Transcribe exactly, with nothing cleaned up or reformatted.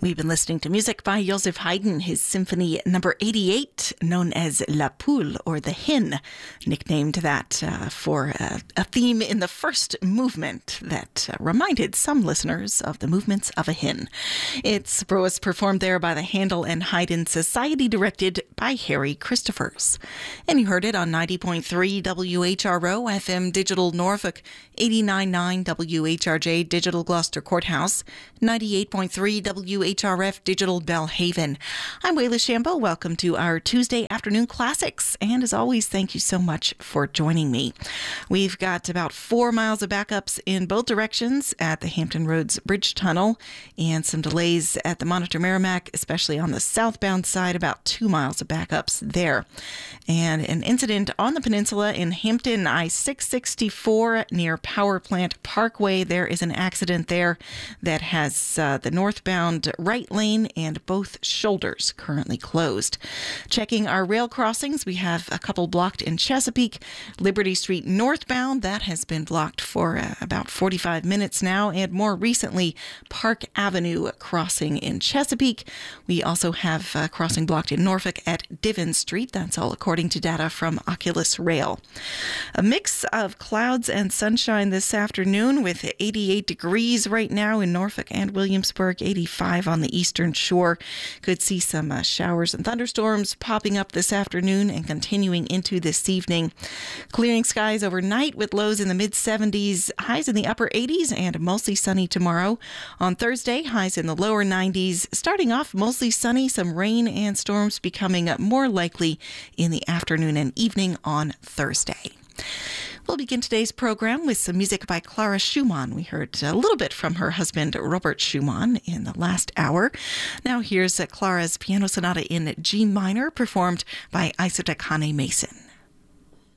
We've been listening to music by Joseph Haydn, his symphony number eighty-eight, known as La Poule, or the Hen, nicknamed that uh, for uh, a theme in the first movement that uh, reminded some listeners of the movements of a hen. It was performed there by the Handel and Haydn Society, directed by Harry Christophers. And you heard it on ninety point three W H R O F M Digital Norfolk, eighty-nine point nine W H R J Digital Gloucester Courthouse, ninety-eight point three W H R F Digital Belhaven. I'm Wayla Shambo. Welcome to our Tuesday afternoon classics. And as always, thank you so much for joining me. We've got about four miles of backups in both directions at the Hampton Roads Bridge Tunnel and some delays at the Monitor Merrimack, especially on the southbound side, about two miles of backups there. And an incident on the peninsula in Hampton, I six sixty-four near Power Plant Parkway. There is an accident there that has uh, the northbound right lane and both shoulders currently closed. Checking our rail crossings, we have a couple blocked in Chesapeake. Liberty Street northbound, that has been blocked for uh, about forty-five minutes now, and more recently, Park Avenue crossing in Chesapeake. We also have a crossing blocked in Norfolk at Divin Street. That's all according to data from Oculus Rail. A mix of clouds and sunshine this afternoon with eighty-eight degrees right now in Norfolk and Williamsburg, eighty-five on the eastern shore. Could see some uh, showers and thunderstorms popping up this afternoon and continuing into this evening. Clearing skies overnight with lows in the mid seventies, highs in the upper eighties, and mostly sunny tomorrow. On Thursday, highs in the lower nineties. Starting off mostly sunny, some rain and storms becoming more likely in the afternoon and evening on Thursday. We'll begin today's program with some music by Clara Schumann. We heard a little bit from her husband, Robert Schumann, in the last hour. Now here's Clara's piano sonata in G minor, performed by Isota Kane Mason.